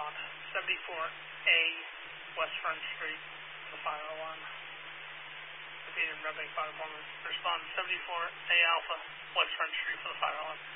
respond. 74A West Front Street for the fire alarm. Defeated Red Bank Fire Department. Respond 74A Alpha West Front Street for the fire alarm.